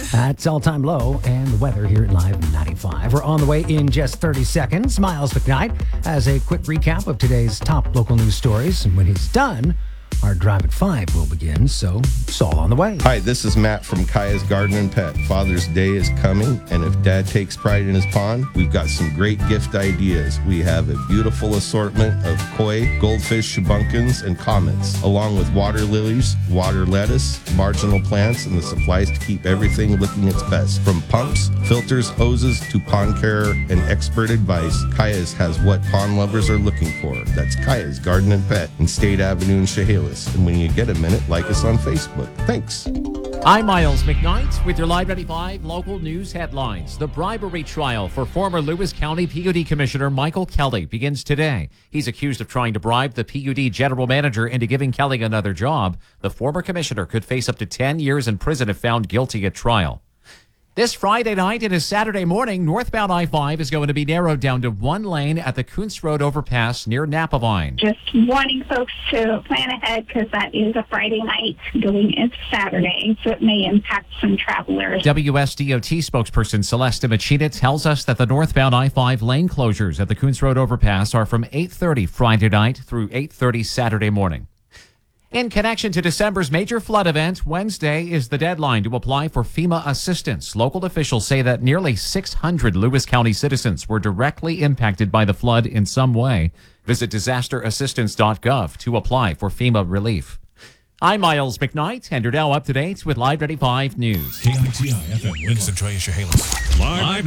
That's all-time low and the weather here at Live 95. We're on the way in just 30 seconds. Miles McKnight has a quick recap of today's top local news stories. And when he's done, our Drive at 5 will begin, so it's all on the way. Hi, this is Matt from Kaya's Garden and Pet. Father's Day is coming, and if Dad takes pride in his pond, we've got some great gift ideas. We have a beautiful assortment of koi, goldfish, shubunkins, and comets, along with water lilies, water lettuce, marginal plants, and the supplies to keep everything looking its best. From pumps, filters, hoses, to pond care and expert advice, Kaya's has what pond lovers are looking for. That's Kaya's Garden and Pet in State Avenue in Chehalis. And when you get a minute, like us on Facebook. Thanks. I'm Miles McKnight with your Live 95 local news headlines. The bribery trial for former Lewis County PUD Commissioner Michael Kelly begins today. He's accused of trying to bribe the PUD general manager into giving Kelly another job. The former commissioner could face up to 10 years in prison if found guilty at trial. This Friday night and Saturday morning, northbound I-5 is going to be narrowed down to one lane at the Kuntz Road overpass near Napavine. Just wanting folks to plan ahead because that is a Friday night going into Saturday, so it may impact some travelers. WSDOT spokesperson Celeste Machina tells us that the northbound I-5 lane closures at the Kuntz Road overpass are from 8:30 Friday night through 8:30 Saturday morning. In connection to December's major flood event, Wednesday is the deadline to apply for FEMA assistance. Local officials say that nearly 600 Lewis County citizens were directly impacted by the flood in some way. Visit disasterassistance.gov to apply for FEMA relief. I'm Miles McKnight, and you're now up to date with Live 95 News. KITI FM, Winston, Troy, Chehalis. Live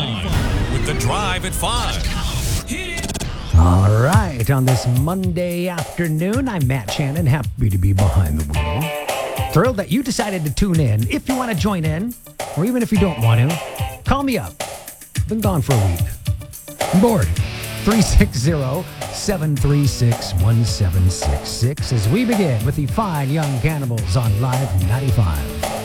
95 with the Drive at 5. Hit it. All right, on this Monday afternoon, I'm Matt Shannon, happy to be behind the wheel. Thrilled that you decided to tune in. If you want to join in, or even if you don't want to, call me up. Been gone for a week. I'm bored. 360-736-1766 as we begin with the fine young cannibals on Live 95.